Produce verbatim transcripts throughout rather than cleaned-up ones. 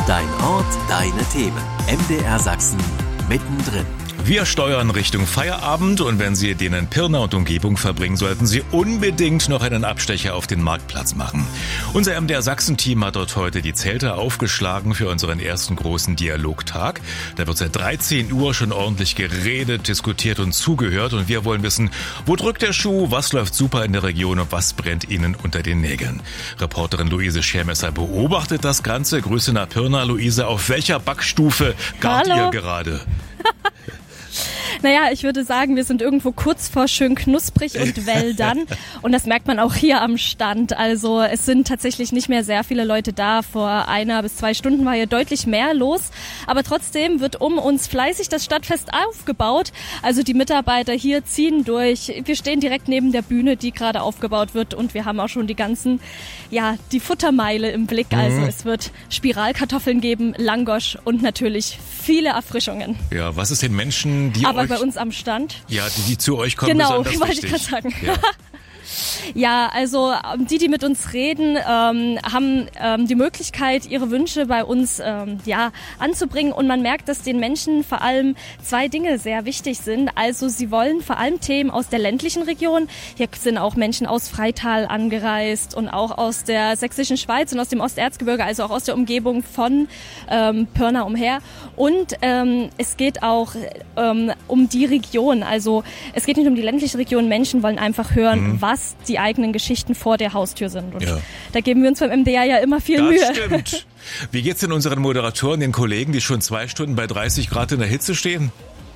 Dein Ort, deine Themen. M D R Sachsen mittendrin. Wir steuern Richtung Feierabend und wenn Sie den in Pirna und Umgebung verbringen, sollten Sie unbedingt noch einen Abstecher auf den Marktplatz machen. Unser M D R Sachsen-Team hat dort heute die Zelte aufgeschlagen für unseren ersten großen Dialogtag. Da wird seit dreizehn Uhr schon ordentlich geredet, diskutiert und zugehört und wir wollen wissen, wo drückt der Schuh, was läuft super in der Region und was brennt Ihnen unter den Nägeln. Reporterin Luise Schermesser beobachtet das Ganze. Grüße nach Pirna. Luise, auf welcher Backstufe gart ihr gerade? Naja, ich würde sagen, wir sind irgendwo kurz vor schön knusprig und Wäldern und das merkt man auch hier am Stand. Also es sind tatsächlich nicht mehr sehr viele Leute da. Vor einer bis zwei Stunden war hier deutlich mehr los, aber trotzdem wird um uns fleißig das Stadtfest aufgebaut. Also die Mitarbeiter hier ziehen durch. Wir stehen direkt neben der Bühne, die gerade aufgebaut wird und wir haben auch schon die ganzen, ja, die Futtermeile im Blick. Also mhm. es wird Spiralkartoffeln geben, Langosch und natürlich viele Erfrischungen. Ja, was ist den Menschen, die aber euch... bei uns am Stand. Ja, die, die zu euch kommen, genau, besonders wollte wichtig. ich gerade sagen. Ja. Ja, also die, die mit uns reden, ähm, haben ähm, die Möglichkeit, ihre Wünsche bei uns ähm, ja anzubringen und man merkt, dass den Menschen vor allem zwei Dinge sehr wichtig sind. Also sie wollen vor allem Themen aus der ländlichen Region. Hier sind auch Menschen aus Freital angereist und auch aus der sächsischen Schweiz und aus dem Osterzgebirge, also auch aus der Umgebung von ähm, Pirna umher. Und ähm, es geht auch ähm, um die Region. Also es geht nicht um die ländliche Region. Menschen wollen einfach hören, mhm. was die eigenen Geschichten vor der Haustür sind. Und ja. da geben wir uns beim M D R ja immer viel das Mühe. Das stimmt. Wie geht's denn unseren Moderatoren, den Kollegen, die schon zwei Stunden bei dreißig Grad in der Hitze stehen?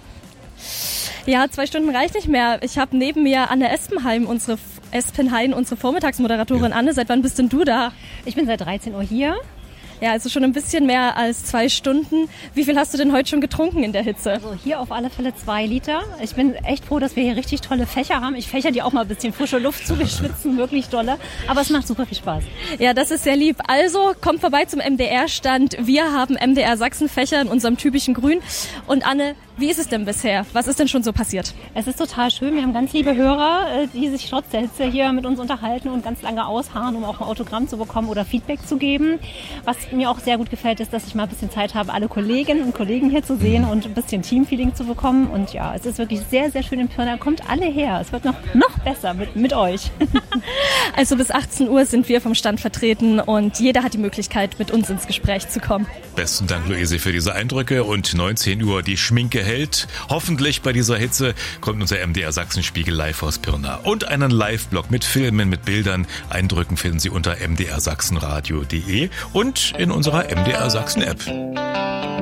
Ja, zwei Stunden reicht nicht mehr. Ich habe neben mir Anne Espenheim, unsere Espenhain, unsere Vormittagsmoderatorin. Ja. Anne, seit wann bist denn du da? Ich bin seit dreizehn Uhr hier. Ja, also schon ein bisschen mehr als zwei Stunden. Wie viel hast du denn heute schon getrunken in der Hitze? Also hier auf alle Fälle zwei Liter. Ich bin echt froh, dass wir hier richtig tolle Fächer haben. Ich fächer die auch mal ein bisschen frische Luft zu, wir schwitzen wirklich dolle. Aber es macht super viel Spaß. Ja, das ist sehr lieb. Also kommt vorbei zum M D R-Stand. Wir haben M D R Sachsen-Fächer in unserem typischen Grün. Und Anne, wie ist es denn bisher? Was ist denn schon so passiert? Es ist total schön. Wir haben ganz liebe Hörer, die sich trotz der Hitze hier mit uns unterhalten und ganz lange ausharren, um auch ein Autogramm zu bekommen oder Feedback zu geben. Was mir auch sehr gut gefällt, ist, dass ich mal ein bisschen Zeit habe, alle Kolleginnen und Kollegen hier zu sehen und ein bisschen Teamfeeling zu bekommen. Und ja, es ist wirklich sehr, sehr schön in Pirna. Kommt alle her. Es wird noch, noch besser mit, mit euch. Also bis achtzehn Uhr sind wir vom Stand vertreten und jeder hat die Möglichkeit, mit uns ins Gespräch zu kommen. Besten Dank, Luise, für diese Eindrücke. Und neunzehn Uhr, die Schminke hält. Hoffentlich bei dieser Hitze kommt unser M D R Sachsen-Spiegel live aus Pirna. Und einen Live-Blog mit Filmen, mit Bildern. Eindrücken finden Sie unter m d r sachsen radio punkt d e und in unserer M D R Sachsen App.